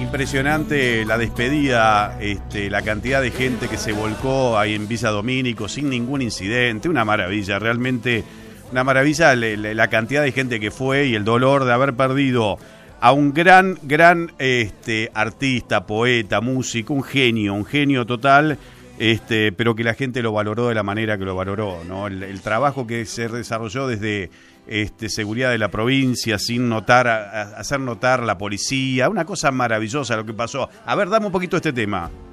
Impresionante la despedida, la cantidad de gente que se volcó ahí en Villa Domínico sin ningún incidente, una maravilla, realmente una maravilla la cantidad de gente que fue y el dolor de haber perdido a un gran artista, poeta, músico, un genio total, pero que la gente lo valoró de la manera que lo valoró, ¿no? El trabajo que se desarrolló desde seguridad de la provincia, sin hacer notar la policía, una cosa maravillosa lo que pasó. A ver, dame un poquito este tema.